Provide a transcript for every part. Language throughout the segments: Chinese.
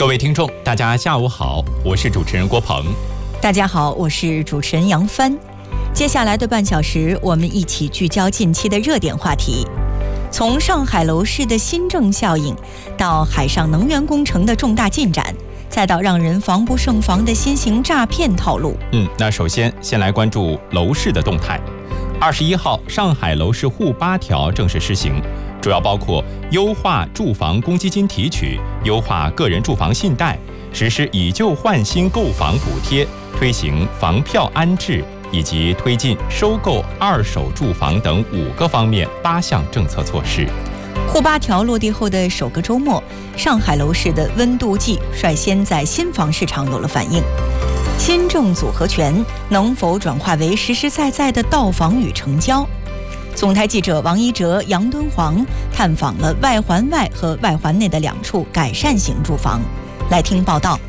各位听众，大家下午好，我是主持人郭鹏。 大家好，我是主持人杨帆。接下来的半小时，我们一起聚焦近期的热点话题，从上海楼市的新政效应，到海上能源工程的重大进展，再到让人防不胜防的新型诈骗套路。 那首先来关注楼市的动态。21号，上海楼市沪8条正式施行，主要包括优化住房公积金提取、优化个人住房信贷、实施以旧换新购房补贴、推行房票安置，以及推进收购二手住房等5个方面8项政策措施。 沪8条落地后的首个周末，上海楼市的温度计率先在新房市场有了反应。新政组合拳能否转化为实实在在的到房与成交？总台记者王一哲、杨敦煌探访了外环外和外环内的2处改善型住房，来听报道。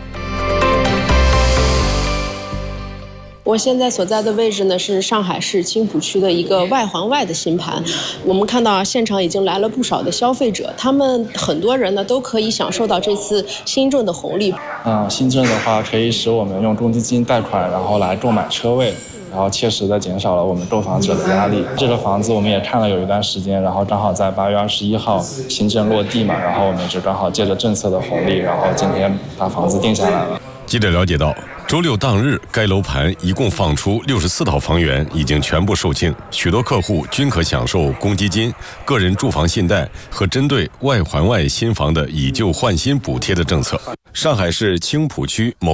我现在所在的位置呢，是上海市青浦区的一个外环外的新盘。我们看到现场已经来了不少的消费者，他们很多人呢都可以享受到这次新政的红利。 新政的话可以使我们用公积金贷款，然后来购买车位，然后切实的减少了我们购房者的压力。这个房子我们也看了有一段时间，然后刚好在8月21号新政落地嘛，然后我们就刚好借着政策的红利，然后今天把房子定下来了。 记者了解到，周六当日，该楼盘一共放出64套房源，已经全部售罄，许多客户均可享受公积金、个人住房信贷和针对外环外新房的以旧换新补贴的政策。上海市青浦区某